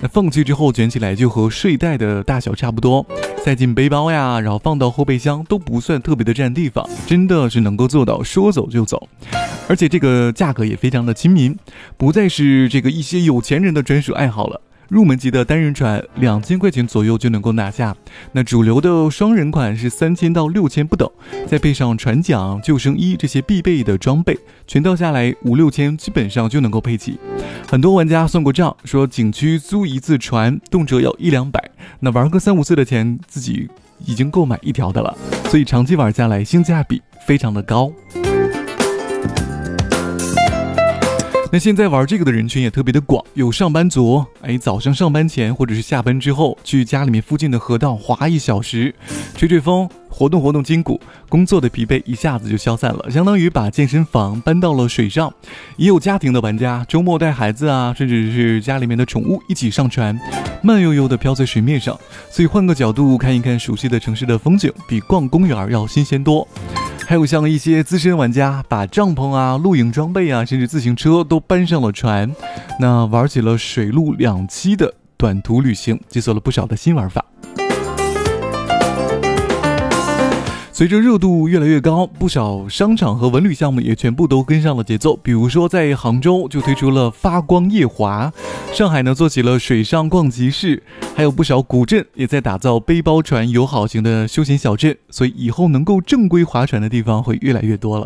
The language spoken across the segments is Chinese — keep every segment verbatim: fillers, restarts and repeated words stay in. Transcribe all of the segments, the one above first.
那放气之后卷起来就和睡袋的大小差不多，塞进背包呀，然后放到后备箱都不算特别的占地方，真的是能够做到说走就走。而且这个价格也非常的亲民，不再是这个一些有钱人的专属爱好了。入门级的单人船两千块钱左右就能够拿下，那主流的双人款是三千到六千不等，再配上船桨、救生衣这些必备的装备，全套下来五六千基本上就能够配齐。很多玩家算过账，说景区租一次船动辄要一两百，那玩个三五次的钱自己已经够买一条的了，所以长期玩下来性价比非常的高。那现在玩这个的人群也特别的广，有上班族，哎，早上上班前或者是下班之后，去家里面附近的河道滑一小时，吹吹风，活动活动筋骨，工作的疲惫一下子就消散了，相当于把健身房搬到了水上。也有家庭的玩家，周末带孩子啊，甚至是家里面的宠物一起上船，慢悠悠的飘在水面上，所以换个角度看一看熟悉的城市的风景，比逛公园要新鲜多。还有像一些资深玩家，把帐篷啊、露营装备啊，甚至自行车都搬上了船，那玩起了水陆两栖的短途旅行，解锁了不少的新玩法。随着热度越来越高，不少商场和文旅项目也全部都跟上了节奏。比如说在杭州就推出了发光夜华，上海呢做起了水上逛集市，还有不少古镇也在打造背包船友好型的休闲小镇，所以以后能够正规划船的地方会越来越多了。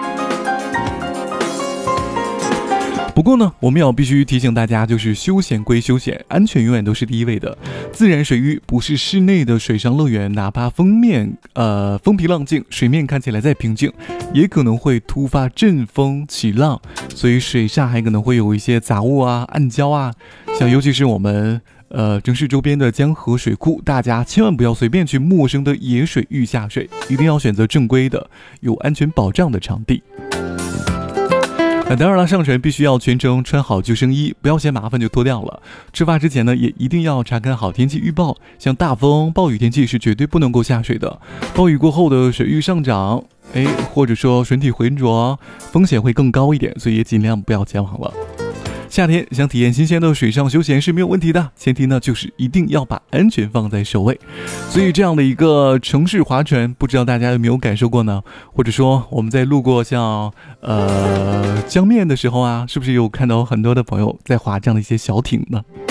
不过呢，我们要必须提醒大家，就是休闲归休闲，安全永远都是第一位的。自然水域不是室内的水上乐园，哪怕风面呃风平浪静，水面看起来再平静，也可能会突发阵风起浪，所以水下还可能会有一些杂物啊、暗礁啊，像尤其是我们呃城市周边的江河水库，大家千万不要随便去陌生的野水域下水，一定要选择正规的、有安全保障的场地。那当然了，上船必须要全程穿好救生衣，不要嫌麻烦就脱掉了。出发之前呢，也一定要查看好天气预报，像大风、暴雨天气是绝对不能够下水的。暴雨过后的水域上涨，哎，或者说水体浑浊，风险会更高一点，所以也尽量不要前往了。夏天想体验新鲜的水上休闲是没有问题的，前提呢就是一定要把安全放在首位。所以这样的一个城市划船，不知道大家有没有感受过呢？或者说我们在路过像呃江面的时候啊，是不是有看到很多的朋友在划这样的一些小艇呢？